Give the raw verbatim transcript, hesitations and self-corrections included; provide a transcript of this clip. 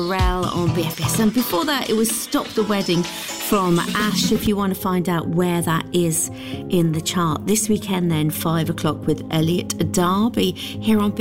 Rel on B F S, and before that it was Stop the Wedding from Ash, if you want to find out where that is in the chart. This weekend then, five o'clock with Elliot Darby here on B F S.